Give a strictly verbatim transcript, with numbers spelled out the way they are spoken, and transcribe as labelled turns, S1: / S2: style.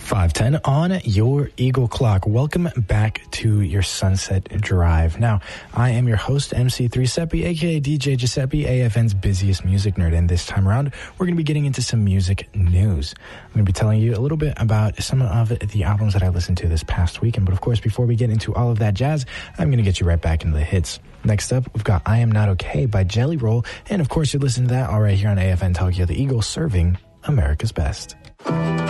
S1: five ten on your Eagle Clock. Welcome back to your Sunset Drive. Now, I am your host, M C three Seppi, aka D J Giuseppe, A F N's busiest music nerd. And this time around, we're going to be getting into some music news. I'm going to be telling you a little bit about some of the albums that I listened to this past weekend. But of course, before we get into all of that jazz, I'm going to get you right back into the hits. Next up, we've got I Am Not Okay by Jelly Roll. And of course, you're listening to that all right here on A F N Tokyo, the Eagle serving America's best.